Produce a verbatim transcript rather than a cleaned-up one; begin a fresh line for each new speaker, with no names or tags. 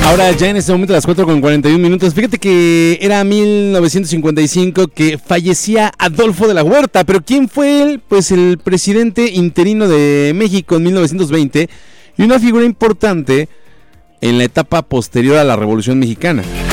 Ahora ya en este momento a las cuatro con cuarenta y un minutos. Fíjate que era mil novecientos cincuenta y cinco que fallecía Adolfo de la Huerta. ¿Pero quién fue él? Pues el presidente interino de México en mil novecientos veinte y una figura importante en la etapa posterior a la Revolución Mexicana.